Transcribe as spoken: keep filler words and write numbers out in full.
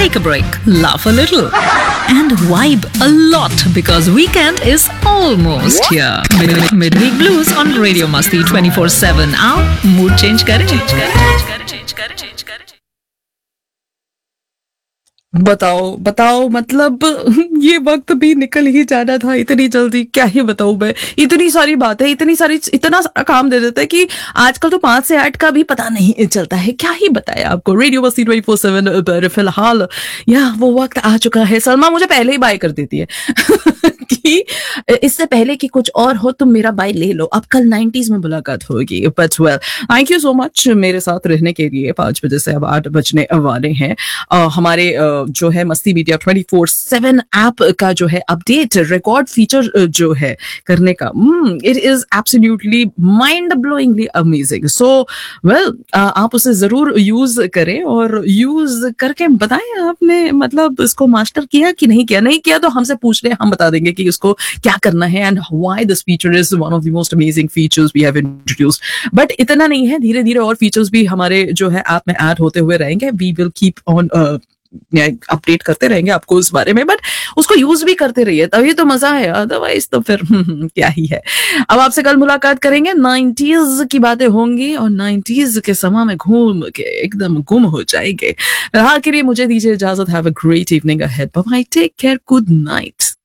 take a break, laugh a little, and vibe a lot because weekend is almost here. Mid- Midweek Blues on Radio Masti twenty-four seven. आओ mood change करें, change करें, change करें, change करें, change करें. बताओ बताओ मतलब ये वक्त भी निकल ही जाना था इतनी जल्दी, क्या ही बताऊं मैं. इतनी सारी बातें, इतनी सारी, इतना सारा काम दे देता है कि आजकल तो पांच से आठ का भी पता नहीं चलता है. क्या ही बताया आपको. रेडियो मस्ती ट्वेंटी फोर सेवन पर फिलहाल यह वो वक्त आ चुका है. सलमा मुझे पहले ही बाय कर देती है कि इससे पहले कि कुछ और हो तुम मेरा बाय ले लो, अब कल नाइंटीज़ में मुलाकात होगी. But well, thank you so much मेरे साथ रहने के लिए. पांच बजे से अब आठ बजने वाले हैं. uh, हमारे uh, जो है मस्ती media twenty four seven app का जो है अपडेट रिकॉर्ड फीचर जो है करने का, it is absolutely mind blowingly amazing. So well, आप उसे जरूर यूज करें और यूज करके बताएं आपने मतलब इसको मास्टर किया कि नहीं किया. नहीं किया तो हमसे पूछ लें, हम बता देंगे कि इसको क्या करना है and why this feature is one of the most amazing features we have introduced. But इतना नहीं है, धीरे धीरे और फीचर्स भी हमारे जो है ऐप में ऐड होते हुए रहेंगे. We will keep on update करते रहेंगे आपको इस बारे में, बट उसको यूज भी करते रहिए तभी तो मजा है, अदरवाइज तो फिर क्या ही है. अब आपसे कल मुलाकात करेंगे, नाइंटीज़ की बातें होंगी और नाइंटीज़ के समय में घूम के एकदम गुम हो जाएंगे. फिलहाल के लिए मुझे दीजिए इजाजत. Have a great evening ahead. Bye bye, take care, good night.